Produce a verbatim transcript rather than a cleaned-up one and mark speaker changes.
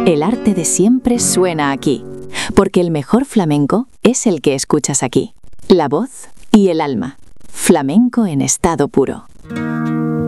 Speaker 1: El arte de siempre suena aquí, porque el mejor flamenco es el que escuchas aquí. La voz y el alma. Flamenco en estado puro.